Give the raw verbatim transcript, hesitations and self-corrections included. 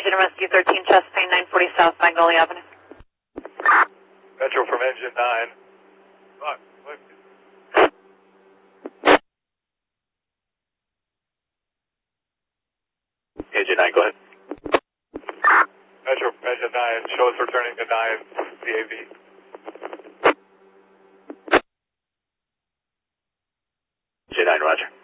Engine Rescue thirteen, Chastain nine forty South Magnolia Avenue. Metro from Engine nine. Fuck, what? Engine nine, go ahead. Metro from Engine nine, show us returning to nine, C A V. Engine nine, roger.